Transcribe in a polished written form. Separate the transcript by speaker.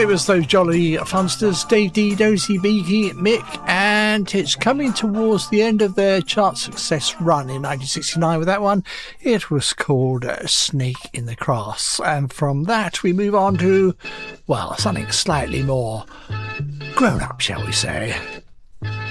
Speaker 1: it was those jolly funsters, Dave D, Dozy, Beaky, Mick, and it's coming towards the end of their chart success run in 1969 with that one. It was called Snake in the Grass. And from that we move on to, well, something slightly more grown up, shall we say.